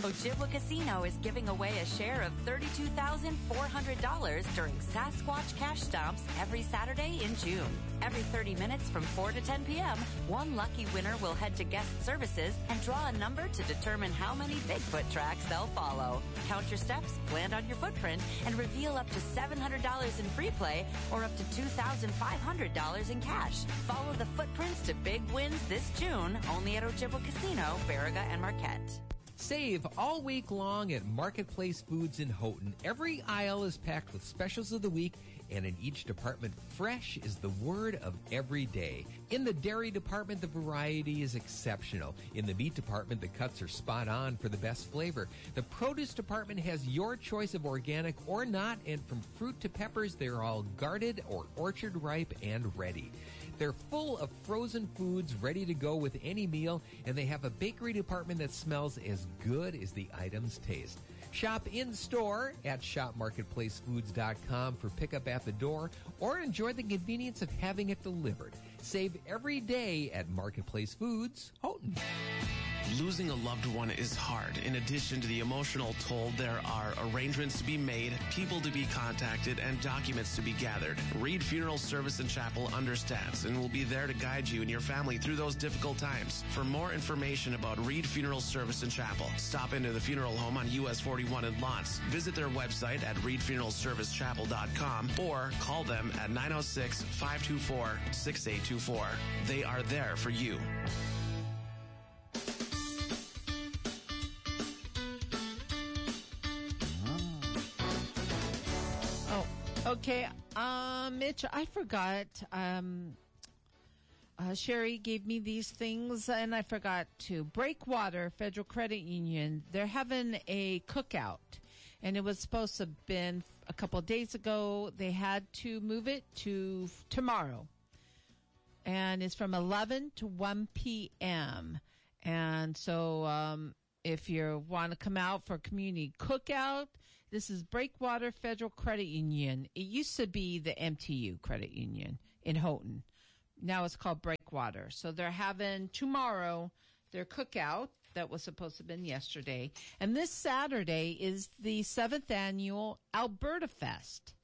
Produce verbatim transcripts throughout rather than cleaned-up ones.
Ojibwa Casino is giving away a share of thirty-two thousand four hundred dollars during Sasquatch Cash Stomps every Saturday in June. Every thirty minutes from four to ten p.m., one lucky winner will head to guest services and draw a number to determine how many Bigfoot tracks they'll follow. Count your steps, land on your footprint, and reveal up to seven hundred dollars in free play or up to two thousand five hundred dollars in cash. Follow the footprints to big wins this June, only at Ojibwa Casino, Baraga, and Marquette. Save all week long at Marketplace Foods in Houghton. Every aisle is packed with specials of the week, and in each department, fresh is the word of every day. In the dairy department, the variety is exceptional. In the meat department, the cuts are spot on for the best flavor. The produce department has your choice of organic or not, and from fruit to peppers, they're all guarded or orchard ripe and ready. They're full of frozen foods ready to go with any meal, and they have a bakery department that smells as good as the items taste. Shop in-store at shop marketplace foods dot com for pickup at the door, or enjoy the convenience of having it delivered. Save every day at Marketplace Foods, Houghton. Losing a loved one is hard. In addition to the emotional toll, there are arrangements to be made, people to be contacted, and documents to be gathered. Reed Funeral Service and Chapel understands and will be there to guide you and your family through those difficult times. For more information about Reed Funeral Service and Chapel, stop into the funeral home on U S forty-one in Lawrence. Visit their website at reed funeral service chapel dot com or call them at nine oh six, five two four, six eight two four. They are there for you. Okay, uh, Mitch, I forgot. Um, uh, Sherry gave me these things, and I forgot to. Breakwater Federal Credit Union, they're having a cookout, and it was supposed to have been a couple of days ago. They had to move it to tomorrow, and it's from eleven to one p.m., and so um if you want to come out for a community cookout, this is Breakwater Federal Credit Union. It used to be the M T U Credit Union in Houghton. Now it's called Breakwater. So they're having tomorrow their cookout that was supposed to have been yesterday. And this Saturday is the seventh annual Alberta Fest.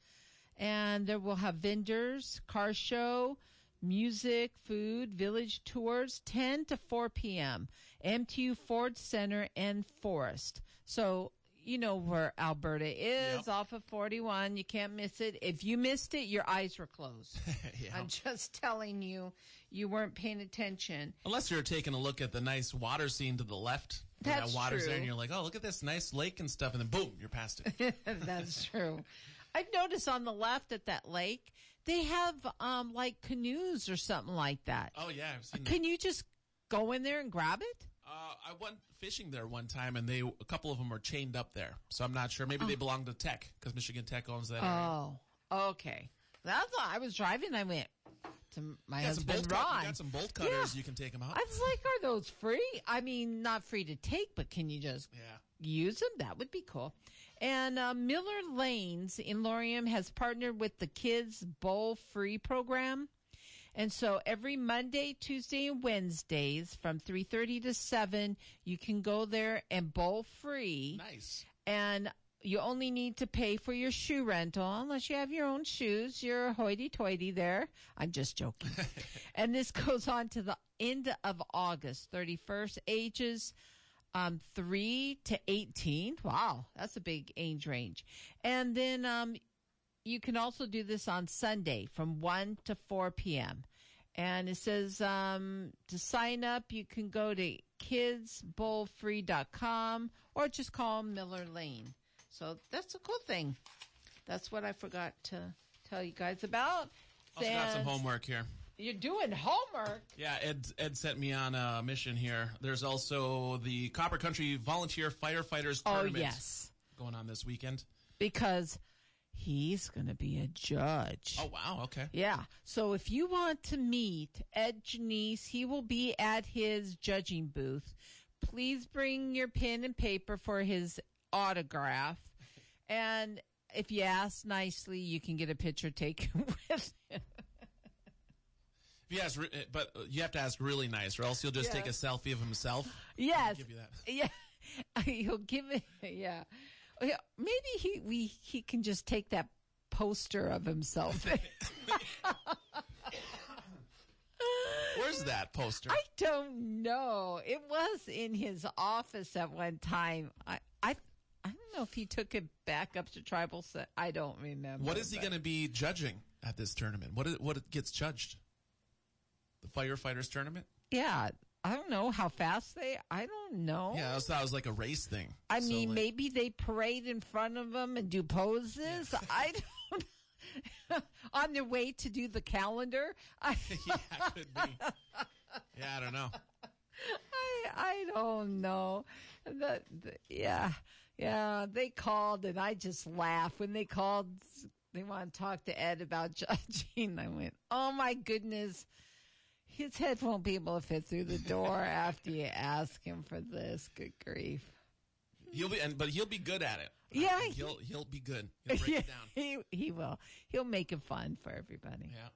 And there will have vendors, car show, music, food, village tours, ten to four p.m. M T U Ford Center and Forest. So, you know where Alberta is, yep. Off of forty-one. You can't miss it. If you missed it, your eyes were closed. Yeah. I'm just telling you, you weren't paying attention. Unless you're taking a look at the nice water scene to the left. That's that water's true. There and you're like, oh, look at this nice lake and stuff, and then boom, you're past it. That's true. I've noticed on the left at that lake, they have um like canoes or something like that. Oh, yeah. I've seen Can that. you just go in there and grab it? Uh, I went fishing there one time, and they a couple of them are chained up there. So I'm not sure. Maybe oh. they belong to Tech, because Michigan Tech owns that area. Oh, okay. That's all. I was driving, I went to my you husband, got Ron. You got some bolt cutters, yeah. You can take them out. I was like, are those free? I mean, not free to take, but can you just yeah. use them? That would be cool. And uh, Miller Lanes in Laurium has partnered with the Kids Bowl Free program. And so every Monday, Tuesday, and Wednesdays from three thirty to seven, you can go there and bowl free. Nice. And you only need to pay for your shoe rental unless you have your own shoes. You're hoity-toity there. I'm just joking. And this goes on to the end of August, thirty-first. Ages um three to eighteen. Wow, that's a big age range. And then um you can also do this on Sunday from one to four p.m. And it says um to sign up, you can go to kids bowl free dot com or just call Miller Lane. So that's a cool thing. That's what I forgot to tell you guys about. Also got some homework here. You're doing homework? Yeah, Ed Ed sent me on a mission here. There's also the Copper Country Volunteer Firefighters Tournament oh, yes. going on this weekend. Because he's going to be a judge. Oh, wow. Okay. Yeah. So if you want to meet Ed Janice, he will be at his judging booth. Please bring your pen and paper for his autograph. And if you ask nicely, you can get a picture taken with him. If you ask, but you have to ask really nice, or else he'll just yes. take a selfie of himself. Yes. Give you that. Yeah. he'll give it. Yeah, Yeah, maybe he we he can just take that poster of himself. Where's that poster? I don't know. It was in his office at one time. I I I don't know if he took it back up to tribal set. I don't remember. What is he but- going to be judging at this tournament? What is, what gets judged? The firefighters tournament? Yeah, I don't know how fast they. I don't know. Yeah, I thought it was like a race thing. I So, mean, like- maybe they parade in front of him and do poses. I don't. On their way to do the calendar. I, yeah, could be. Yeah, I don't know. I, I don't know. The, the, yeah, yeah. They called, and I just laughed when they called. They want to talk to Ed about judging. I went, "Oh my goodness, his head won't be able to fit through the door after you ask him for this." Good grief. He'll be, and but he'll be good at it. Yeah, I think he'll he'll be good. He'll break it down. he he will. He'll make it fun for everybody. Yeah.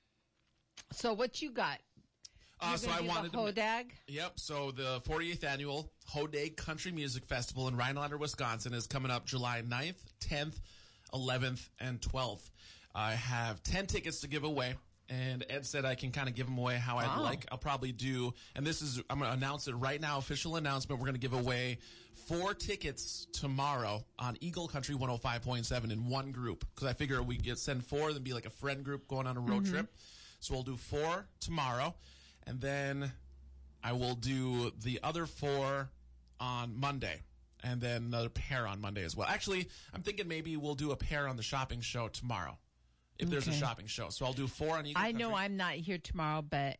So what you got? Uh, You're so gonna I do wanted the to. Hodag. Yep. So the forty-eighth annual Hodag Country Music Festival in Rhinelander, Wisconsin is coming up July ninth, tenth, eleventh, and twelfth. I have ten tickets to give away. And Ed said I can kind of give them away how I'd Wow. like. I'll probably do, and this is, I'm going to announce it right now, official announcement. We're going to give away four tickets tomorrow on Eagle Country one oh five point seven in one group. Because I figure we get send four, then be like a friend group going on a road Mm-hmm. trip. So we'll do four tomorrow. And then I will do the other four on Monday. And then another pair on Monday as well. Actually, I'm thinking maybe we'll do a pair on the shopping show tomorrow. If there's a Okay. shopping show. So I'll do four on Eagle I know Country. I'm not here tomorrow, but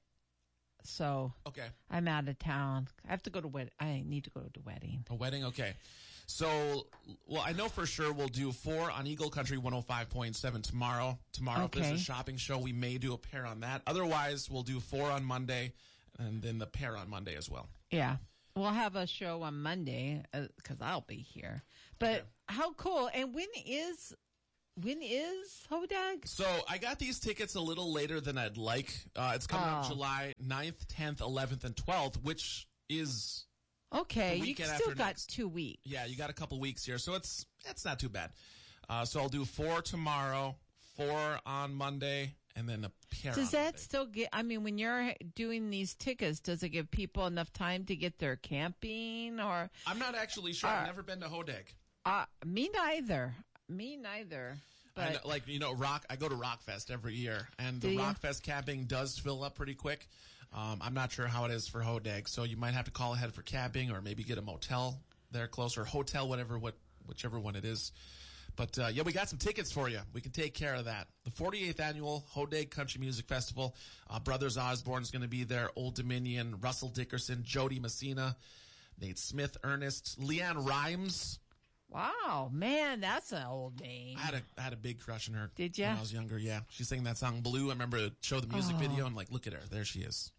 so Okay. I'm out of town. I have to go to wed. I need to go to the wedding. A wedding? Okay. So, well, I know for sure we'll do four on Eagle Country one oh five point seven tomorrow. Tomorrow, if Okay. there's a shopping show, we may do a pair on that. Otherwise, we'll do four on Monday and then the pair on Monday as well. Yeah, we'll have a show on Monday because I'll be here. But Okay. how cool! And when is when is Hodag? So I got these tickets a little later than I'd like. Uh, it's coming up Oh. July ninth, tenth, eleventh, and twelfth, which is, Okay, The you weekend still after got next. two weeks. yeah, you got a couple weeks here. So it's it's not too bad. Uh, so I'll do four tomorrow, four on Monday, and then a pair Does on that Monday. still get? I mean, when you're doing these tickets, does it give people enough time to get their camping or? I'm not actually sure. Uh, I've never been to Hodag. Uh, me neither. Me neither. I know, But like, you know, rock. I go to Rockfest every year, and Do the you? Rockfest camping does fill up pretty quick. Um, I'm not sure how it is for Hodag, so you might have to call ahead for camping, or maybe get a motel there close, or hotel, whatever, what whichever one it is. But uh, yeah, we got some tickets for you. We can take care of that. The forty-eighth annual Hodag Country Music Festival. Uh, Brothers Osborne's going to be there. Old Dominion, Russell Dickerson, Jody Messina, Nate Smith, Ernest, Leanne Rhymes. wow, man, that's an old name. I had a I had a big crush on her. Did ya? When I was younger, yeah. She sang that song Blue. I remember to show the music Oh. video and like, look at her. There she is.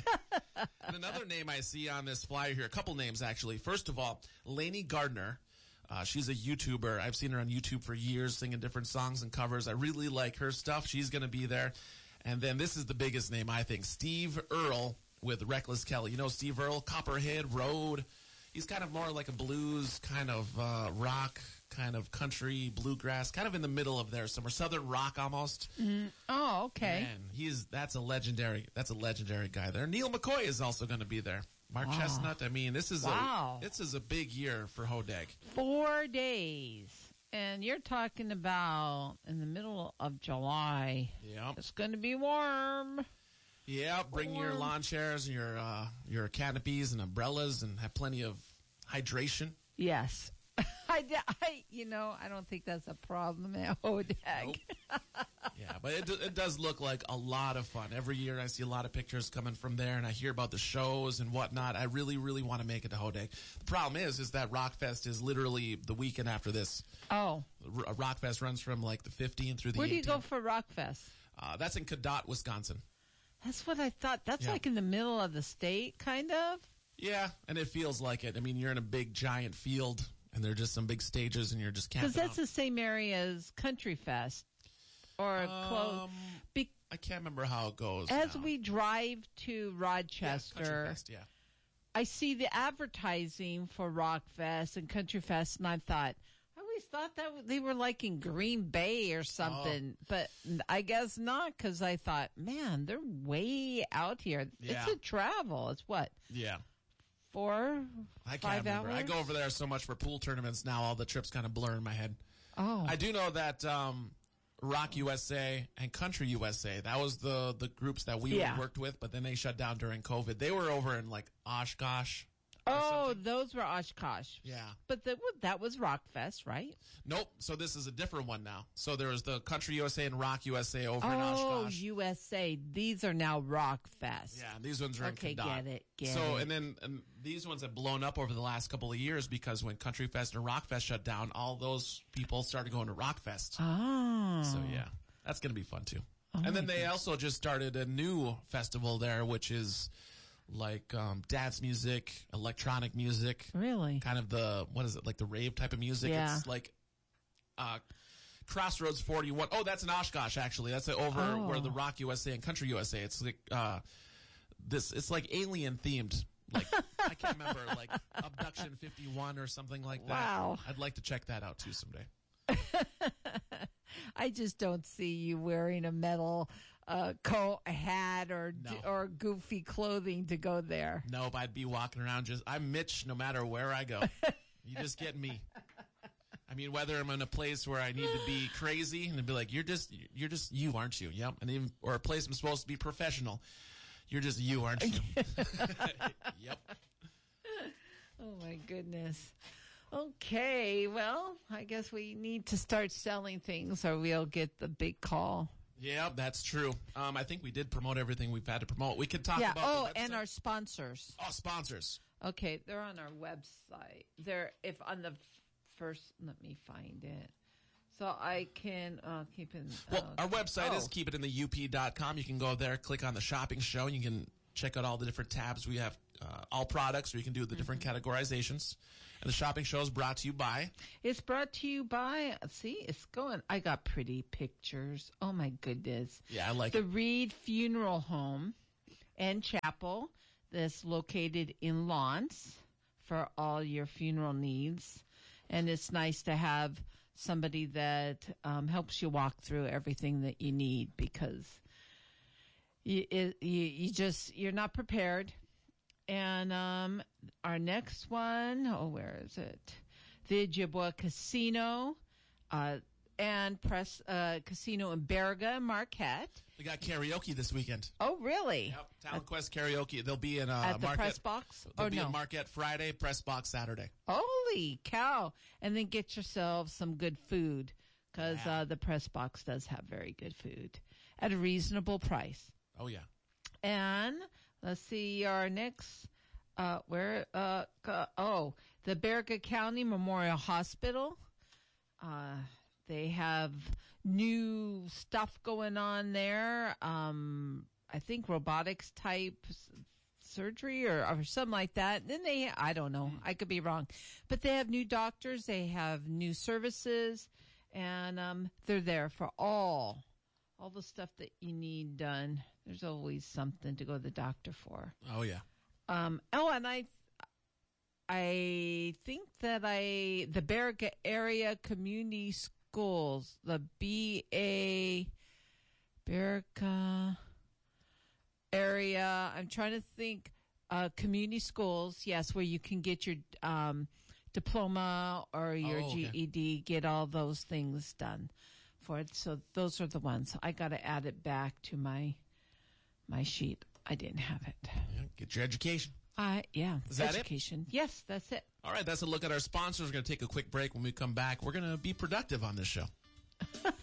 And another name I see on this flyer here, a couple names actually. First of all, Lainey Gardner. Uh, she's a YouTuber. I've seen her on YouTube for years singing different songs and covers. I really like her stuff. She's going to be there. And then this is the biggest name, I think. Steve Earle with Reckless Kelly. You know Steve Earle? Copperhead Road. He's kind of more like a blues, kind of uh, rock, kind of country, bluegrass, kind of in the middle of there somewhere. Southern rock almost. Oh, okay. Man, he's that's a legendary that's a legendary guy there. Neil McCoy is also going to be there. Mark Wow. Chestnut. I mean, this is Wow. a this is a big year for Hodag. Four days. And you're talking about in the middle of July. Yep. It's going to be warm. Yeah, bring your Warm. lawn chairs and your uh, your canopies and umbrellas and have plenty of hydration. Yes. I, I, you know, I don't think that's a problem at Hodag. Nope. Yeah, but it, do- it does look like a lot of fun. Every year I see a lot of pictures coming from there, and I hear about the shows and whatnot. I really, really want to make it to Hodag. The problem is, is that Rockfest is literally the weekend after this. Oh, R- Rockfest runs from like the fifteenth through the where do you eighteenth. go for Rockfest? Uh, that's in Cadott, Wisconsin. That's what I thought. That's Yeah. like in the middle of the state, kind of. Yeah, and it feels like it. I mean, you're in a big, giant field, and there are just some big stages, and you're just camping Because that's out. the same area as Country Fest. Or close. Um, Be- I can't remember how it goes. as now. we drive to Yeah, Rochester, Country Fest, yeah. I see the advertising for Rock Fest and Country Fest, and I thought, I always thought that they were like in Green Bay or something, oh. but I guess not, because I thought, man, they're way out here. Yeah. It's a travel. It's what? Yeah. Four, I five can't remember. hours? I go over there so much for pool tournaments now, all the trips kind of blur in my head. Oh. I do know that um, Rock U S A and Country U S A, that was the, the groups that we yeah. worked with, but then they shut down during COVID. They were over in like Oshkosh. Oh, those were Oshkosh. Yeah. But the, that was Rock Fest, right? Nope. So this is a different one now. So there was the Country U S A and Rock U S A over oh, in Oshkosh. Oh, U S A. These are now Rock Fest. Yeah, these ones are okay, in Condot. get it, get so, it. and then and these ones have blown up over the last couple of years because when Country Fest and Rock Fest shut down, all those people started going to Rock Fest. Oh. So, yeah, that's going to be fun, too. Oh and then they goodness. also just started a new festival there, which is like um, dance music, electronic music. Really? Kind of the, what is it, like the rave type of music? Yeah. It's like uh, Crossroads forty-one. Oh, that's in Oshkosh, actually. That's over oh. where the Rock U S A and Country U S A. It's like uh, this. It's like alien themed. Like I can't remember, like Abduction fifty-one or something like that. Wow. I'd like to check that out too someday. I just don't see you wearing a metal uh, coat, a hat, or No. or goofy clothing to go there. Nope, I'd be walking around just. I'm Mitch, no matter where I go. You just get me. I mean, whether I'm in a place where I need to be crazy and be like, "You're just, you're just you, aren't you?" Yep. And even or a place I'm supposed to be professional. You're just you, aren't you? Yep. Oh my goodness. Okay, well, I guess we need to start selling things or we'll get the big call. Yeah, that's true. Um, I think we did promote everything we've had to promote. We could talk yeah. about Oh, the website. and our sponsors. Oh, sponsors. Okay, they're on our website. They're if on the first. Let me find it. So I can uh, keep it. Well, uh, our website oh. is keep it in the U P dot com. You can go there, click on the shopping show, and you can check out all the different tabs. We have uh, all products, or you can do the different Mm-hmm. categorizations. And the shopping show is brought to you by. It's brought to you by. See, it's going. I got pretty pictures. Oh my goodness. Yeah, I like the it. Reed Funeral Home and Chapel that's located in Lawrence for all your funeral needs. And it's nice to have somebody that um, helps you walk through everything that you need because you, it, you, you just, you're not prepared. And um, our next one, oh, where is it? The Ojibwa Casino uh, and Press uh, Casino in Berga, Marquette. We got karaoke this weekend. Oh, really? Yep, Talent Quest karaoke. They'll be in uh, At the Marquette. Press Box? They'll Or be no? in Marquette Friday, Press Box Saturday. Holy cow. And then get yourself some good food because Yeah. uh, the Press Box does have very good food at a reasonable price. Oh, yeah. And let's see our next, uh, where, uh, uh, oh, the Berga County Memorial Hospital. Uh, they have new stuff going on there. Um, I think robotics type s- surgery or, or something like that. Then they, I don't know, I could be wrong, but they have new doctors. They have new services and, um, they're there for all, all the stuff that you need done. There's always something to go to the doctor for. Oh, yeah. Um, oh, and I, I think that I, the Berga Area Community Schools, the B A Berga Area, I'm trying to think, uh, community schools, yes, where you can get your, um, diploma or your Oh, okay. G E D, get all those things done for it. So those are the ones. I got to add it back to my, my sheet. I didn't have it. Yeah, get your education. I yeah. Is that it? Education. Yes, that's it. All right, that's a look at our sponsors. We're going to take a quick break. When we come back, we're going to be productive on this show.